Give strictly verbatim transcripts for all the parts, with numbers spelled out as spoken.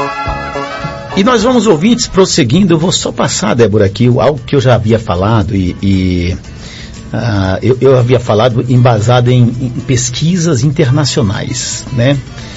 E nós vamos, ouvintes, prosseguindo. Eu vou só passar, Débora, aqui algo que eu já havia falado e, e uh, eu, eu havia falado embasado em, em pesquisas internacionais, né?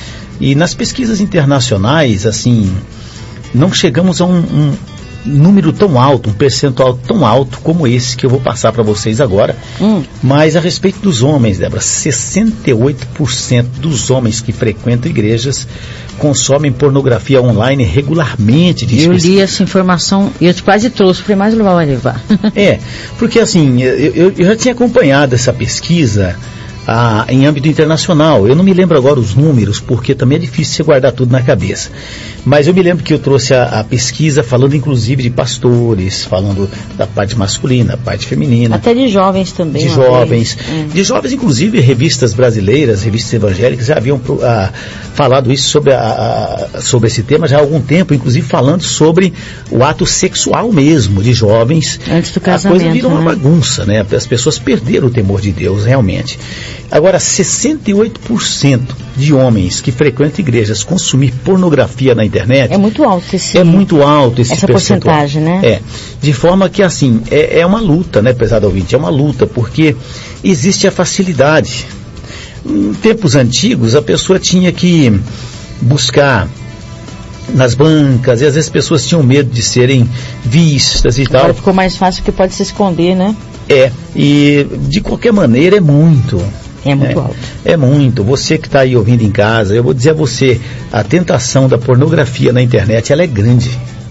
E nas pesquisas internacionais, assim, não chegamos a um, um número tão alto, um percentual tão alto como esse que eu vou passar para vocês agora. Hum. Mas a respeito dos homens, Débora, sessenta e oito por cento dos homens que frequentam igrejas consomem pornografia online regularmente. Eu li essa informação e eu quase trouxe, falei, mais levar, vai levar. É, porque assim, eu, eu já tinha acompanhado essa pesquisa Ah, em âmbito internacional. Eu não me lembro agora os números, porque também é difícil você guardar tudo na cabeça. Mas eu me lembro que eu trouxe a, a pesquisa falando inclusive de pastores, falando da parte masculina, da parte feminina. Até de jovens também. De jovens. Hum. De jovens, inclusive, revistas brasileiras, revistas evangélicas, já haviam ah, falado isso sobre, a, a, sobre esse tema já há algum tempo, inclusive falando sobre o ato sexual mesmo de jovens. Antes do casamento, a coisa virou, né, uma bagunça, né? As pessoas perderam o temor de Deus, realmente. Agora, sessenta e oito por cento de homens que frequentam igrejas consumir pornografia na internet... É muito alto esse... É muito alto esse essa percentual. Porcentagem, né? É. De forma que, assim, é, é uma luta, né, pesado ouvinte? É uma luta, porque existe a facilidade. Em tempos antigos, a pessoa tinha que buscar nas bancas, e às vezes as pessoas tinham medo de serem vistas e tal. Agora ficou mais fácil porque pode se esconder, né? É, e de qualquer maneira é muito. É muito é, alto. É muito. Você que está aí ouvindo em casa, eu vou dizer a você, a tentação da pornografia na internet, ela é grande,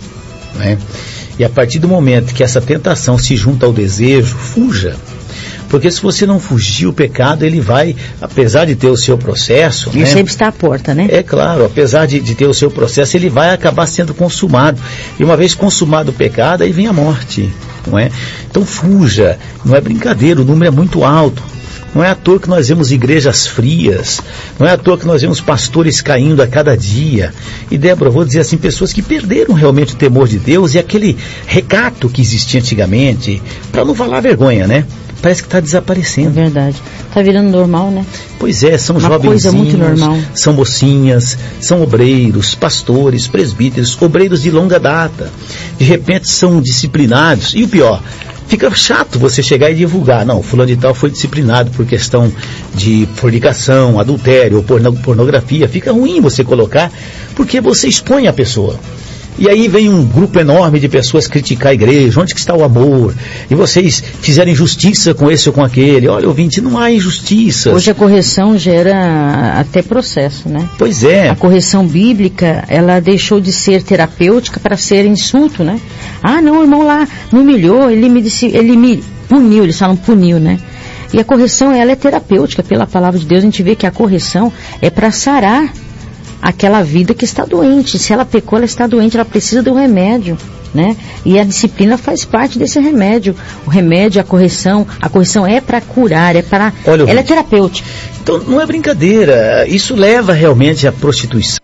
né? E a partir do momento que essa tentação se junta ao desejo, fuja. Porque se você não fugir, o pecado, ele vai, apesar de ter o seu processo... Ele né, sempre está à porta, né? É claro, apesar de, de ter o seu processo, ele vai acabar sendo consumado. E uma vez consumado o pecado, aí vem a morte, não é? Então fuja, não é brincadeira, o número é muito alto. Não é à toa que nós vemos igrejas frias, não é à toa que nós vemos pastores caindo a cada dia. E, Débora, eu vou dizer assim, pessoas que perderam realmente o temor de Deus e aquele recato que existia antigamente, para não falar vergonha, né? Parece que está desaparecendo. É verdade. Está virando normal, né? Pois é, são Uma jovenzinhos, coisa muito normal. São mocinhas, são obreiros, pastores, presbíteros, obreiros de longa data. De repente são disciplinados. E o pior, fica chato você chegar e divulgar. Não, fulano de tal foi disciplinado por questão de fornicação, adultério ou pornografia. Fica ruim você colocar, porque você expõe a pessoa. E aí vem um grupo enorme de pessoas criticar a igreja, onde que está o amor? E vocês fizeram injustiça com esse ou com aquele. Olha, ouvinte, não há injustiça. Hoje a correção gera até processo, né? Pois é. A correção bíblica, ela deixou de ser terapêutica para ser insulto, né? Ah, não, o irmão lá me humilhou, ele me, disse, ele me puniu, eles falam puniu, né? E a correção, ela é terapêutica, pela palavra de Deus. A gente vê que a correção é para sarar aquela vida que está doente. Se ela pecou, ela está doente, ela precisa do remédio, né? E a disciplina faz parte desse remédio. O remédio, a correção, a correção é para curar, é para... Olha, ela é terapêutica. Então, não é brincadeira. Isso leva realmente à prostituição.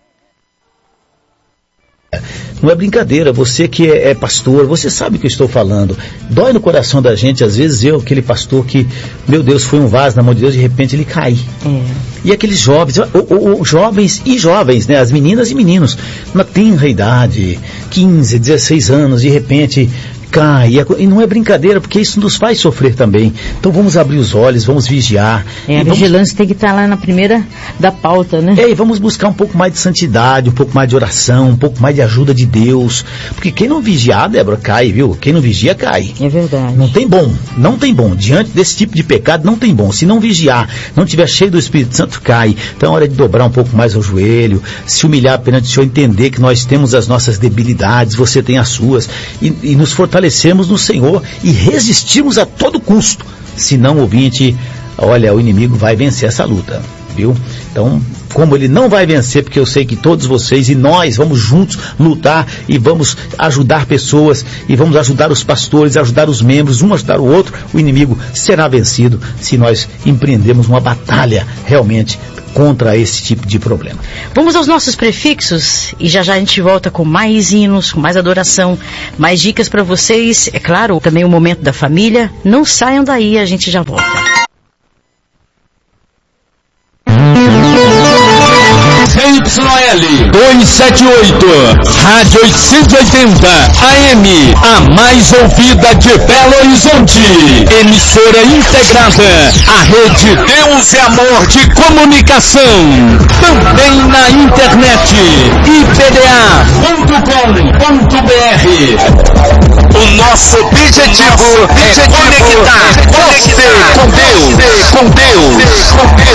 Não é brincadeira, você que é, é pastor, você sabe o que eu estou falando. Dói no coração da gente, às vezes eu, aquele pastor que, meu Deus, foi um vaso na mão de Deus, de repente ele cai. É. E aqueles jovens, o, o, o, jovens e jovens, né, as meninas e meninos, na tenra idade, quinze, dezesseis anos, de repente cai, e não é brincadeira, porque isso nos faz sofrer também. Então vamos abrir os olhos, vamos vigiar. É, a vamos... vigilância tem que estar lá na primeira da pauta, né? É, e vamos buscar um pouco mais de santidade, um pouco mais de oração, um pouco mais de ajuda de Deus. Porque quem não vigiar, Débora, cai, viu? Quem não vigia, cai. É verdade. Não tem bom, não tem bom. Diante desse tipo de pecado, não tem bom. Se não vigiar, não estiver cheio do Espírito Santo, cai. Então é hora de dobrar um pouco mais o joelho, se humilhar perante o Senhor, entender que nós temos as nossas debilidades, você tem as suas, e, e nos fortalecemos no Senhor e resistimos a todo custo. Se não, ouvinte, olha, o inimigo vai vencer essa luta, viu? Então, como ele não vai vencer, porque eu sei que todos vocês e nós vamos juntos lutar e vamos ajudar pessoas e vamos ajudar os pastores, ajudar os membros, um ajudar o outro, o inimigo será vencido se nós empreendermos uma batalha realmente contra esse tipo de problema. Vamos aos nossos prefixos e já já a gente volta com mais hinos, com mais adoração, mais dicas para vocês. É claro, também o momento da família. Não saiam daí, a gente já volta. C Y L dois setenta e oito. Rádio oitocentos e oitenta A M, a mais ouvida de Belo Horizonte. Emissora integrada à rede Deus é Amor de Comunicação. Também na internet, i p d a ponto com ponto b r. O nosso objetivo é conectar você com Deus, com Deus, com Deus.